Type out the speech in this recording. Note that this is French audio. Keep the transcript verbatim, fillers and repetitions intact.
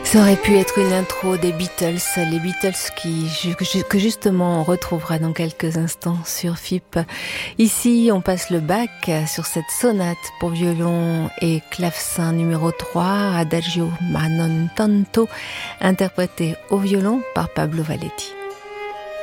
Ça aurait pu être une intro des Beatles, les Beatles qui, que justement on retrouvera dans quelques instants sur F I P. Ici, on passe le bac sur cette sonate pour violon et clavecin numéro trois, Adagio ma non tanto, interprétée au violon par Pablo Valletti.